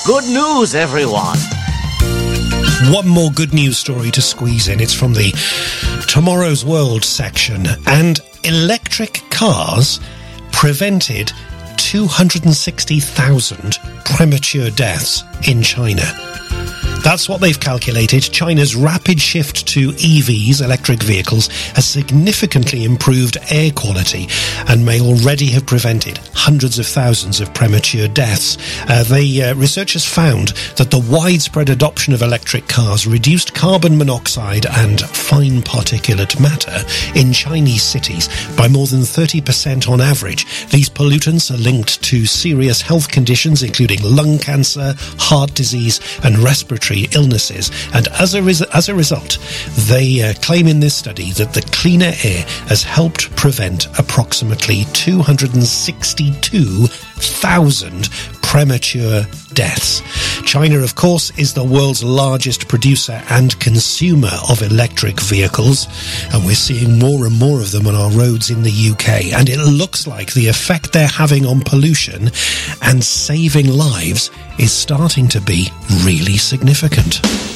Good news, everyone. One more good news story to squeeze in. It's from the Tomorrow's World section. And electric cars prevented 260,000 premature deaths in China. That's what they've calculated. China's rapid shift to EVs, electric vehicles, has significantly improved air quality and may already have prevented hundreds of thousands of premature deaths. Researchers found that the widespread adoption of electric cars reduced carbon monoxide and fine particulate matter in Chinese cities by more than 30% on average. These pollutants are linked to serious health conditions, including lung cancer, heart disease, and respiratory illnesses, and as a result, they claim in this study that the cleaner air has helped prevent approximately 262,000 premature deaths. China, of course, is the world's largest producer and consumer of electric vehicles, and we're seeing more and more of them on our roads in the UK, and it looks like the effect they're having on pollution and saving lives is starting to be really significant.